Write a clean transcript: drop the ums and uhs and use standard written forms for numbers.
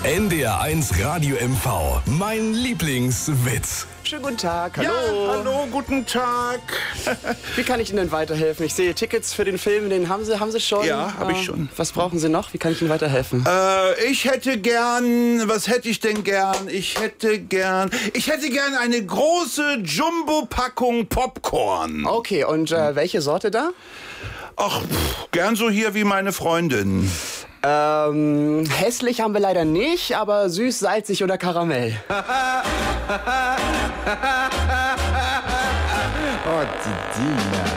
NDR1 Radio MV. Mein Lieblingswitz. Schönen guten Tag, hallo. Ja, hallo, guten Tag. Wie kann ich Ihnen denn weiterhelfen? Ich sehe Tickets für den Film, den haben Sie schon? Ja, habe ich schon. Was brauchen Sie noch? Wie kann ich Ihnen weiterhelfen? Ich hätte gern, was hätte ich denn gern? Ich hätte gern eine große Jumbo-Packung Popcorn. Okay, und welche Sorte da? Ach, gern so hier wie meine Freundin. Hässlich haben wir leider nicht, aber süß, salzig oder Karamell. Oh, die Dina.